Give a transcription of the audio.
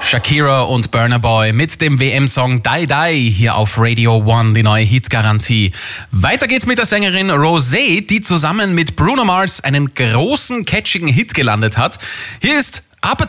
Shakira und Burna Boy mit dem WM-Song Die Die hier auf Radio One, die neue Hitgarantie. Weiter geht's mit der Sängerin Rosé, die zusammen mit Bruno Mars einen großen, catchigen Hit gelandet hat. Hier ist